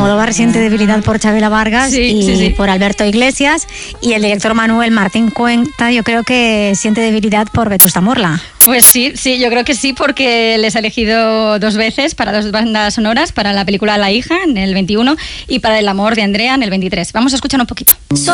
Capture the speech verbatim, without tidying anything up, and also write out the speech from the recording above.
Almodóvar siente debilidad por Chabela Vargas Sí, y sí, sí. por Alberto Iglesias, y el director Manuel Martín Cuenta yo creo que siente debilidad por Vetusta Morla. Pues sí, sí, yo creo que sí, porque les ha elegido dos veces para dos bandas sonoras, para la película La hija en el veintiuno y para El amor de Andrea en el veintitrés. Vamos a escuchar un poquito.